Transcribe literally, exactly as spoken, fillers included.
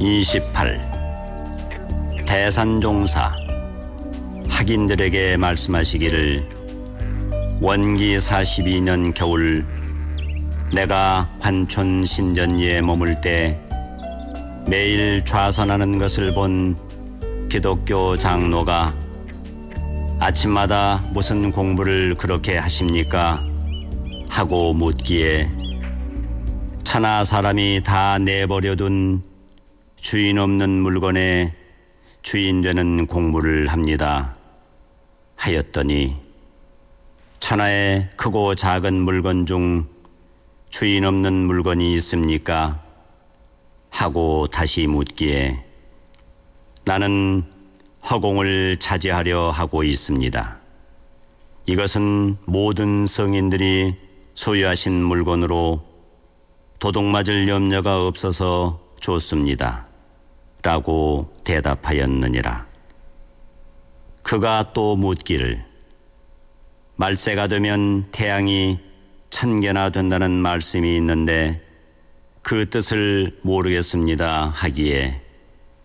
이십팔. 대산종사. 학인들에게 말씀하시기를 원기 사십이 년 겨울 내가 관촌 신전리에 머물 때 매일 좌선하는 것을 본 기독교 장로가 아침마다 무슨 공부를 그렇게 하십니까? 하고 묻기에 천하 사람이 다 내버려둔 주인 없는 물건에 주인 되는 공부를 합니다 하였더니 천하에 크고 작은 물건 중 주인 없는 물건이 있습니까? 하고 다시 묻기에 나는 허공을 차지하려 하고 있습니다. 이것은 모든 성인들이 소유하신 물건으로 도둑맞을 염려가 없어서 좋습니다. 라고 대답하였느니라. 그가 또 묻기를 말세가 되면 태양이 천 개나 된다는 말씀이 있는데 그 뜻을 모르겠습니다 하기에